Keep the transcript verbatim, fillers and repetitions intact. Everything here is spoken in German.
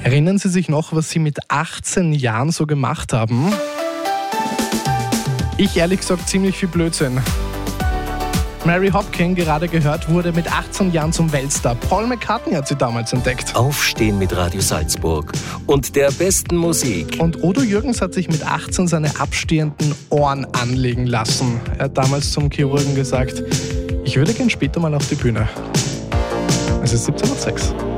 Erinnern Sie sich noch, was Sie mit achtzehn Jahren so gemacht haben? Ich ehrlich gesagt ziemlich viel Blödsinn. Mary Hopkin, gerade gehört, wurde mit achtzehn Jahren zum Weltstar. Paul McCartney hat sie damals entdeckt. Aufstehen mit Radio Salzburg und der besten Musik. Und Udo Jürgens hat sich mit achtzehn seine abstehenden Ohren anlegen lassen. Er hat damals zum Chirurgen gesagt, ich würde gern später mal auf die Bühne. Es ist siebzehn Uhr sechs.